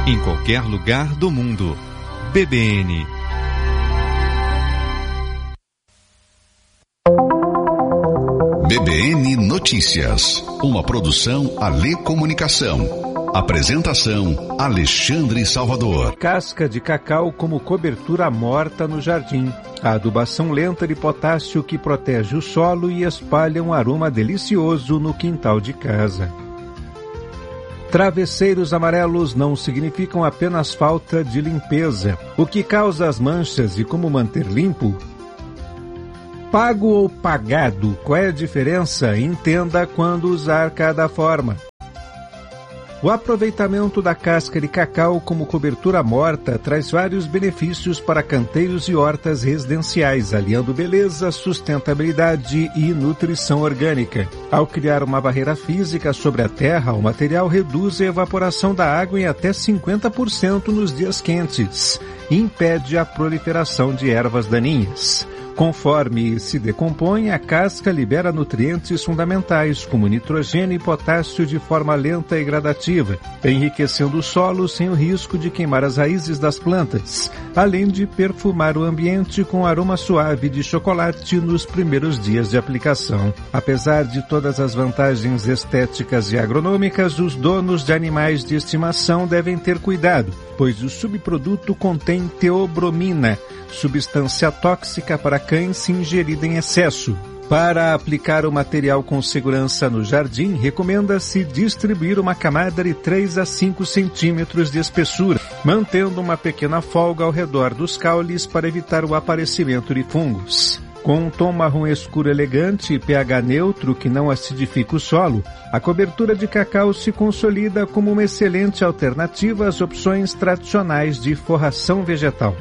em qualquer lugar do mundo. BBN. BBN Notícias, uma produção Alê Comunicação. Apresentação Alexandre Salvador. Casca de cacau como cobertura morta no jardim. A adubação lenta de potássio que protege o solo e espalha um aroma delicioso no quintal de casa. Travesseiros amarelos não significam apenas falta de limpeza. O que causa as manchas e como manter limpo? Pago ou pagado? Qual é a diferença? Entenda quando usar cada forma. O aproveitamento da casca de cacau como cobertura morta traz vários benefícios para canteiros e hortas residenciais, aliando beleza, sustentabilidade e nutrição orgânica. Ao criar uma barreira física sobre a terra, o material reduz a evaporação da água em até 50% nos dias quentes e impede a proliferação de ervas daninhas. Conforme se decompõe, a casca libera nutrientes fundamentais, como nitrogênio e potássio de forma lenta e gradativa, enriquecendo o solo sem o risco de queimar as raízes das plantas, além de perfumar o ambiente com aroma suave de chocolate nos primeiros dias de aplicação. Apesar de todas as vantagens estéticas e agronômicas, os donos de animais de estimação devem ter cuidado, pois o subproduto contém teobromina, substância tóxica para cães ingerida em excesso. Para aplicar o material com segurança no jardim, recomenda-se distribuir uma camada de 3 a 5 centímetros de espessura, mantendo uma pequena folga ao redor dos caules para evitar o aparecimento de fungos. Com um tom marrom escuro elegante e pH neutro que não acidifica o solo, a cobertura de cacau se consolida como uma excelente alternativa às opções tradicionais de forração vegetal.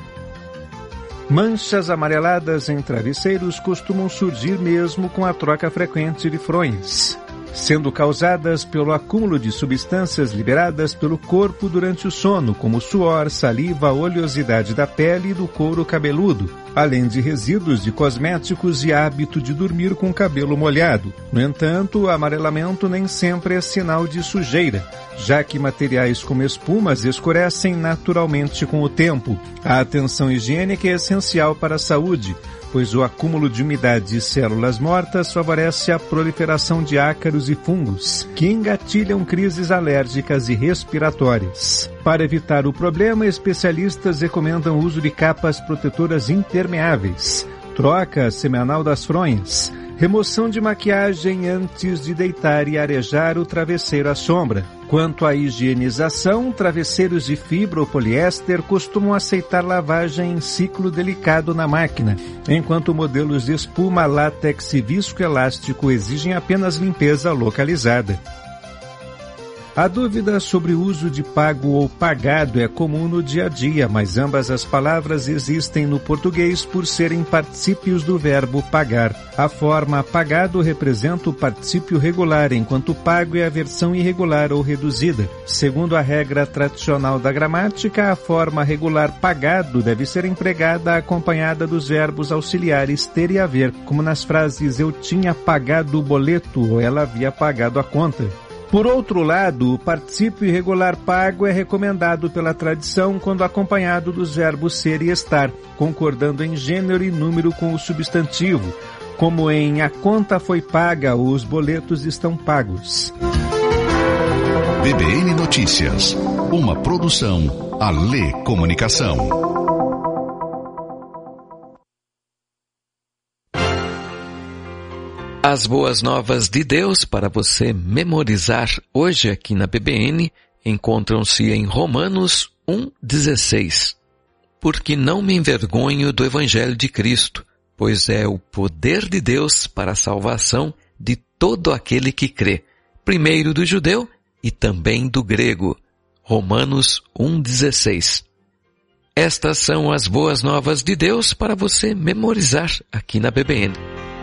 Manchas amareladas em travesseiros costumam surgir mesmo com a troca frequente de fronhas, sendo causadas pelo acúmulo de substâncias liberadas pelo corpo durante o sono, como suor, saliva, oleosidade da pele e do couro cabeludo, além de resíduos de cosméticos e hábito de dormir com o cabelo molhado. No entanto, o amarelamento nem sempre é sinal de sujeira, já que materiais como espumas escurecem naturalmente com o tempo. A atenção higiênica é essencial para a saúde, pois o acúmulo de umidade e células mortas favorece a proliferação de ácaros e fungos, que engatilham crises alérgicas e respiratórias. Para evitar o problema, especialistas recomendam o uso de capas protetoras impermeáveis, troca semanal das fronhas, remoção de maquiagem antes de deitar e arejar o travesseiro à sombra. Quanto à higienização, travesseiros de fibra ou poliéster costumam aceitar lavagem em ciclo delicado na máquina, enquanto modelos de espuma, látex e viscoelástico exigem apenas limpeza localizada. A dúvida sobre o uso de pago ou pagado é comum no dia a dia, mas ambas as palavras existem no português por serem particípios do verbo pagar. A forma pagado representa o particípio regular, enquanto pago é a versão irregular ou reduzida. Segundo a regra tradicional da gramática, a forma regular pagado deve ser empregada acompanhada dos verbos auxiliares ter e haver, como nas frases eu tinha pagado o boleto ou ela havia pagado a conta. Por outro lado, o particípio irregular pago é recomendado pela tradição quando acompanhado dos verbos ser e estar, concordando em gênero e número com o substantivo, como em a conta foi paga ou os boletos estão pagos. BBN Notícias, uma produção Alê Comunicação. As boas novas de Deus para você memorizar hoje aqui na BBN encontram-se em Romanos 1,16. Porque não me envergonho do Evangelho de Cristo, pois é o poder de Deus para a salvação de todo aquele que crê, primeiro do judeu e também do grego. Romanos 1,16. Estas são as boas novas de Deus para você memorizar aqui na BBN.